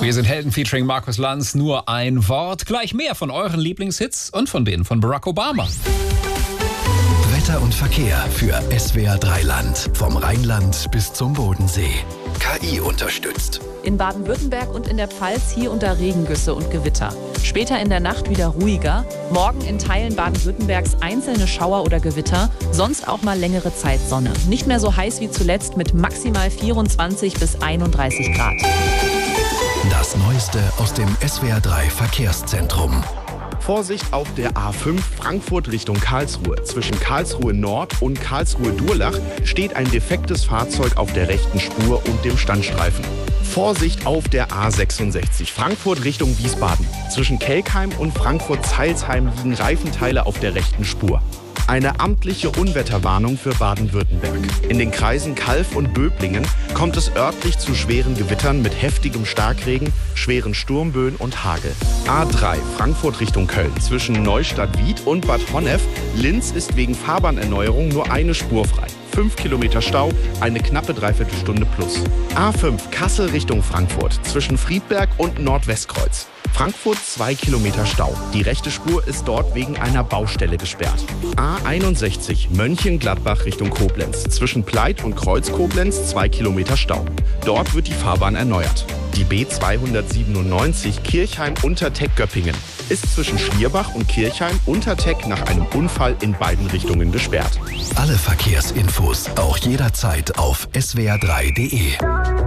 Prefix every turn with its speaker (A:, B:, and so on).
A: Wir sind Helden featuring Markus Lanz. Nur ein Wort. Gleich mehr von euren Lieblingshits und von denen von Barack Obama.
B: Wetter und Verkehr für SWR 3 Land. Vom Rheinland bis zum Bodensee. KI unterstützt.
C: In Baden-Württemberg und in der Pfalz hier und da Regengüsse und Gewitter. Später in der Nacht wieder ruhiger. Morgen in Teilen Baden-Württembergs einzelne Schauer oder Gewitter. Sonst auch mal längere Zeit Sonne. Nicht mehr so heiß wie zuletzt mit maximal 24 bis 31 Grad.
B: Das Neueste aus dem SWR 3 Verkehrszentrum.
D: Vorsicht auf der A5 Frankfurt Richtung Karlsruhe. Zwischen Karlsruhe Nord und Karlsruhe Durlach steht ein defektes Fahrzeug auf der rechten Spur und dem Standstreifen. Vorsicht auf der A66 Frankfurt Richtung Wiesbaden. Zwischen Kelkheim und Frankfurt-Zeilsheim liegen Reifenteile auf der rechten Spur. Eine amtliche Unwetterwarnung für Baden-Württemberg. In den Kreisen Calw und Böblingen kommt es örtlich zu schweren Gewittern mit heftigem Starkregen, schweren Sturmböen und Hagel. A3 Frankfurt Richtung Köln zwischen Neustadt-Wied und Bad Honnef. Linz ist wegen Fahrbahnerneuerung nur eine Spur frei. 5 Kilometer Stau, eine knappe Dreiviertelstunde plus. A5 Kassel Richtung Frankfurt zwischen Friedberg und Nordwestkreuz. Frankfurt 2 Kilometer Stau. Die rechte Spur ist dort wegen einer Baustelle gesperrt. A61 Mönchengladbach Richtung Koblenz. Zwischen Pleit und Kreuz Koblenz 2 Kilometer Stau. Dort wird die Fahrbahn erneuert. Die B297 Kirchheim-Unterteck-Göppingen ist zwischen Schlierbach und Kirchheim-Unterteck nach einem Unfall in beiden Richtungen gesperrt.
B: Alle Verkehrsinfos auch jederzeit auf swr3.de.